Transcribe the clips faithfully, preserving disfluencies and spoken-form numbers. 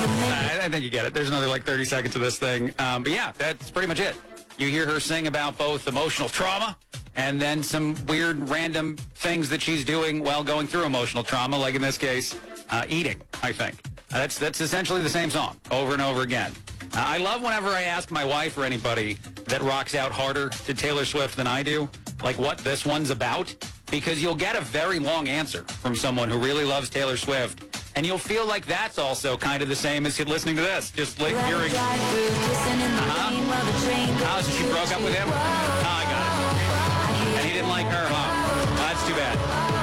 I, I think you get it. There's another like thirty seconds of this thing. Um, but yeah, that's pretty much it. You hear her sing about both emotional trauma and then some weird random things that she's doing while going through emotional trauma, like in this case, uh, eating, I think. Uh, that's, that's essentially the same song over and over again. Uh, I love whenever I ask my wife or anybody that rocks out harder to Taylor Swift than I do, like what this one's about, because you'll get a very long answer from someone who really loves Taylor Swift, and you'll feel like that's also kind of the same as listening to this, just like hearing, uh-huh. Oh, so she broke up with him? Oh, I got it. And he didn't like her, huh? Well, that's too bad.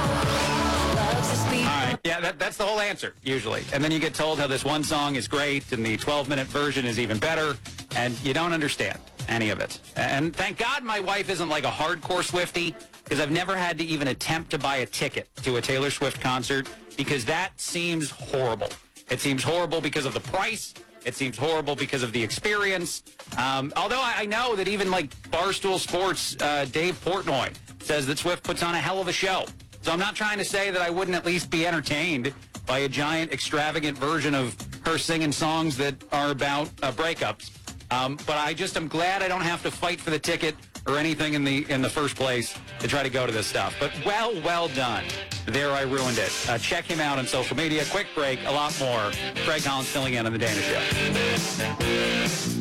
All right, yeah, that, that's the whole answer, usually. And then you get told how this one song is great, and the twelve-minute version is even better, and you don't understand any of it. And thank God my wife isn't like a hardcore Swiftie, because I've never had to even attempt to buy a ticket to a Taylor Swift concert, because that seems horrible. It seems horrible because of the price. It seems horrible because of the experience. Um, although I, I know that even like Barstool Sports, uh, Dave Portnoy says that Swift puts on a hell of a show. So I'm not trying to say that I wouldn't at least be entertained by a giant, extravagant version of her singing songs that are about uh, breakups. Um, but I just am glad I don't have to fight for the ticket or anything in the in the first place to try to go to this stuff. But well, well done. There, I ruined it. Uh, check him out on social media. Quick break, a lot more. Craig Collins filling in on The Dana Show.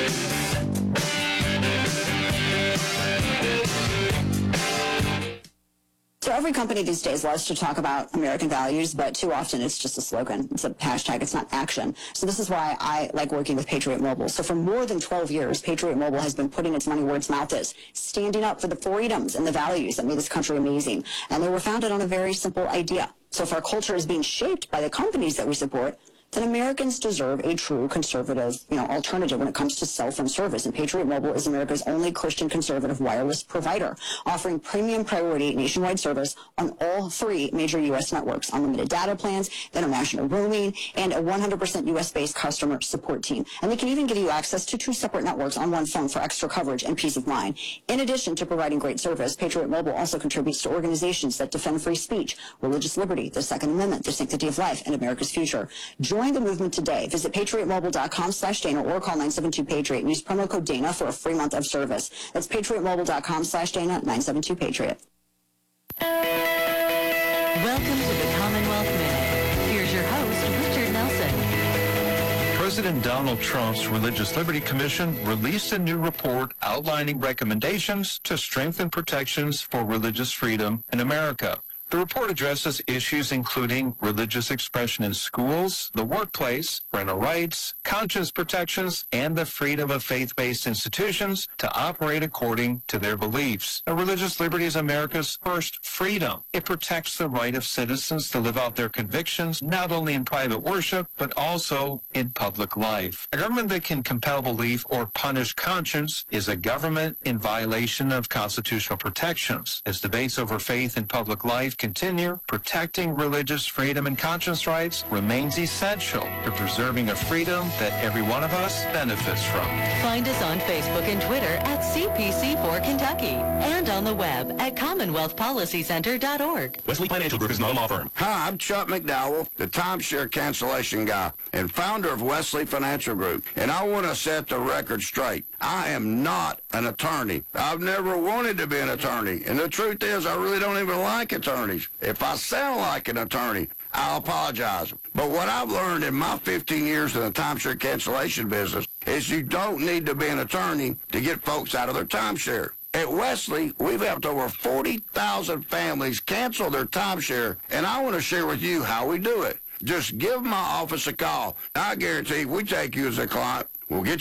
So every company these days loves to talk about American values, but too often it's just a slogan. It's a hashtag. It's not action. So this is why I like working with Patriot Mobile. So for more than twelve years, Patriot Mobile has been putting its money where its mouth is, standing up for the freedoms and the values that made this country amazing. And they were founded on a very simple idea. So if our culture is being shaped by the companies that we support, then Americans deserve a true conservative, you know, alternative when it comes to cell phone service. And Patriot Mobile is America's only Christian conservative wireless provider, offering premium priority nationwide service on all three major U S networks, unlimited data plans, international roaming, and a one hundred percent U S-based customer support team. And they can even give you access to two separate networks on one phone for extra coverage and peace of mind. In addition to providing great service, Patriot Mobile also contributes to organizations that defend free speech, religious liberty, the Second Amendment, the sanctity of life, and America's future. Join the movement today. Visit patriot mobile dot com slash Dana or call nine seven two Patriot and use promo code Dana for a free month of service. That's patriot mobile dot com slash Dana, nine seven two Patriot. Welcome to the Commonwealth Minute. Here's your host, Richard Nelson. President Donald Trump's Religious Liberty Commission released a new report outlining recommendations to strengthen protections for religious freedom in America. The report addresses issues including religious expression in schools, the workplace, parental rights, conscience protections, and the freedom of faith-based institutions to operate according to their beliefs. Now, religious liberty is America's first freedom. It protects the right of citizens to live out their convictions, not only in private worship, but also in public life. A government that can compel belief or punish conscience is a government in violation of constitutional protections. As debates over faith in public life continue, protecting religious freedom and conscience rights remains essential to preserving a freedom that every one of us benefits from. Find us on Facebook and Twitter at C P C four Kentucky and on the web at commonwealth policy center dot org. Wesley Financial Group is not a law firm. Hi, I'm Chuck McDowell, the timeshare cancellation guy and founder of Wesley Financial Group. And I want to set the record straight. I am not an attorney. I've never wanted to be an attorney. And the truth is, I really don't even like attorneys. If I sound like an attorney, I'll apologize. But what I've learned in my fifteen years in the timeshare cancellation business is you don't need to be an attorney to get folks out of their timeshare. At Wesley, we've helped over forty thousand families cancel their timeshare, and I want to share with you how we do it. Just give my office a call. I guarantee if we take you as a client, we'll get